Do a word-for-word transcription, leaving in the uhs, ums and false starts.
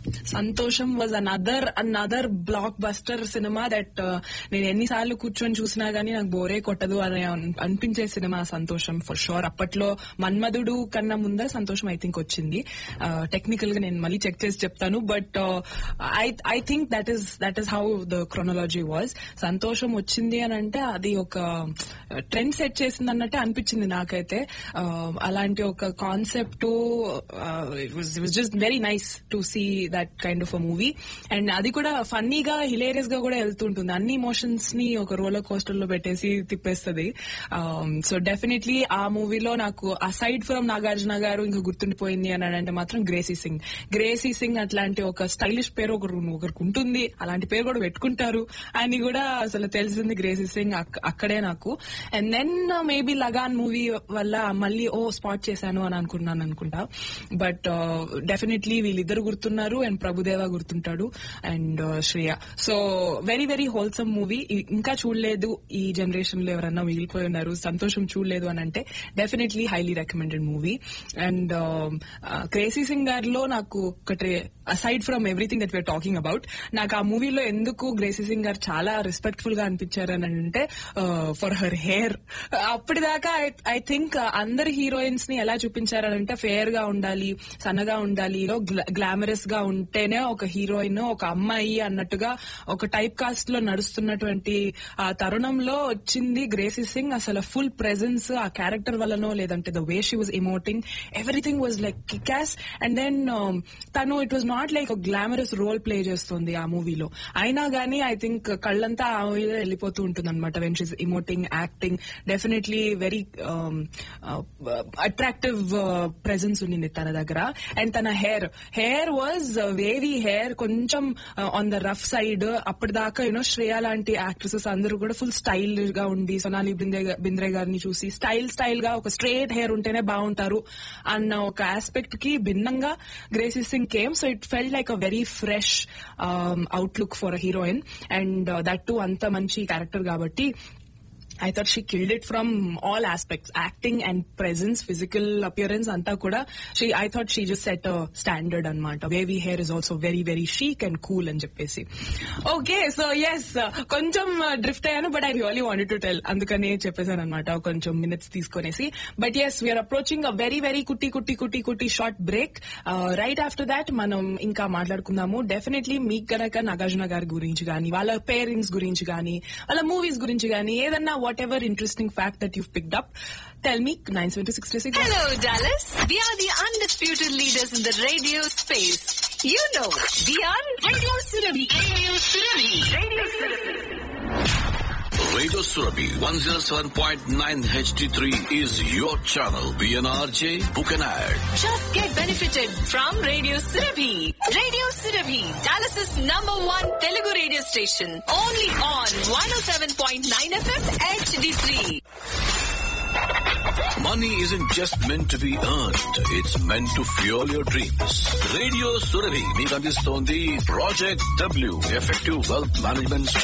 సంతోషం was another another block buster cinema that నేను ఎన్నిసార్లు కూర్చొని చూసినా గానీ నాకు బోరే కొట్టదు అని అనిపించే సినిమా సంతోషం ఫర్ షూర్. అప్పట్లో మన్మధుడు కన్నా ముందర సంతోషం ఐ థింక్ వచ్చింది. టెక్నికల్ గా నేను మళ్ళీ చెక్ చేసి చెప్తాను, but I I think that is that is how the chronology was. సంతోషం వచ్చింది అని అంటే అది ఒక ట్రెండ్ సెట్ చేసింది అన్నట్టే అనిపించింది నాకైతే. అలాంటి ఒక concept it was just very nice to see that kind of a movie. And అది కూడా ఫన్నీగా హిలేరియస్ గా కూడా వెళ్తుంటుంది. అన్ని ఇమోషన్స్ ని ఒక రోలర్ కోస్టర్ లో పెట్టేసి తిప్పేస్తుంది. సో డెఫినెట్లీ ఆ మూవీలో నాకు అసైడ్ ఫ్రమ్ నాగార్జున గారు ఇంకా గుర్తుండిపోయింది అని అంటే మాత్రం గ్రేసీ సింగ్. గ్రేసీ సింగ్ అట్లాంటి ఒక స్టైలిష్ పేరు ఒకరు ఒకరికి ఉంటుంది, అలాంటి పేరు కూడా పెట్టుకుంటారు అని కూడా అసలు తెలిసింది గ్రేసీ సింగ్ అక్కడే నాకు. And then maybe Lagaan movie వల్ల మళ్ళీ ఓ స్పాట్ చేశాను అని అనుకున్నాను అనుకుంటా. బట్ డెఫినెట్లీ వీళ్ళిద్దరు గుర్తున్నారు and Prabhudeva గుర్తుంటాడు and Shreya. So very very wholesome movie. ఇంకా చూడలేదు ఈ జనరేషన్ లో ఎవరన్నా మిగిలిపోయి ఉన్నారు సంతోషం చూడలేదు అని అంటే definitely highly recommended movie. And crazy Singh గారిలో నాకు ఒకటి aside from everything that we are talking about, నాకు ఆ మూవీలో ఎందుకు గ్రేసీ సింగ్ గారు చాలా రెస్పెక్ట్ఫుల్ గా అనిపించారని అంటే ఫర్ హర్ హెయిర్. అప్పటిదాకా ఐ థింక్ అందరి హీరోయిన్స్ ని ఎలా చూపించారనంటే ఫెయిర్ గా ఉండాలి, సన్నగా ఉండాలి, గ్లామరస్ గా ఉంటేనే ఒక హీరోయిన్, ఒక అమ్మాయి అన్నట్టుగా ఒక టైప్ కాస్ట్ లో నడుస్తున్నటువంటి ఆ తరుణంలో వచ్చింది గ్రేసీ సింగ్. అసలు ఫుల్ ప్రెజెన్స్ ఆ క్యారెక్టర్ వల్లనో లేదంటే the way she was emoting everything was like kickass. And then తను it was not like glamorous role play చేస్తుంది ఆ మూవీలో, అయినా గానీ ఐ థింక్ కళ్ళంతా ఆ మూవీలో వెళ్ళిపోతూ ఉంటుంది అనమాట when she's emoting, acting. Definitely very attractive presence ఉండింది తన దగ్గర. అండ్ తన hair hair was wavy hair, కొంచెం ఆన్ ద రఫ్ సైడ్. అప్పటిదాకా యూనో శ్రేయ లాంటి యాక్ట్రెసెస్ అందరూ కూడా ఫుల్ స్టైల్ గా ఉండి సోనాలి బింద్రే గారిని చూసి స్టైల్ స్టైల్ గా ఒక స్ట్రేట్ హెయిర్ ఉంటేనే బాగుంటారు అన్న ఒక ఆస్పెక్ట్ కి భిన్నంగా Gracie Singh came. So it felt like a very fresh outlook for a heroine and that to అంత మంచి క్యారెక్టర్ కాబట్టి I thought she killed it from all aspects, acting and presence, physical appearance anta kuda. She, I thought she just set a standard anamata. Wavy hair is also very very chic and cool అని చెప్పేసి. Okay, so yes, కొంచెం drift అయ్యాను but I really wanted to tell, అందుకని చెప్పేశాను అనమాట కొంచెం minutes తీసుకొనేసి. But yes, we are approaching a very very కుట్టి కుట్టి కుట్టి కుట్టి short break. Right after that మనం ఇంకా మాట్లాడుకుందాము. డెఫినెట్లీ మీకు గనక నాగార్జున గారి గురించి గానీ, వాళ్ళ పేరెంట్స్ గురించి గానీ, వాళ్ళ మూవీస్ గురించి గానీ, ఏదన్నా whatever interesting fact that you've picked up, tell me. nine seven two six three six. Hello Dallas, we are the undisputed leaders in the radio space. You know, we are Radio Surabhi. Radio Surabhi. Radio Surabhi. Radio Surabhi one oh seven point nine H D three is your channel. B N R J, book an ad. Just get benefited from Radio Surabhi. Radio Surabhi, Dallas's number one Telugu radio station. Only on one oh seven point nine F M H D three. Money isn't just meant to be earned. It's meant to fuel your dreams. Radio Surabhi మీకు అందిస్తోంది Project W, Effective Wealth Management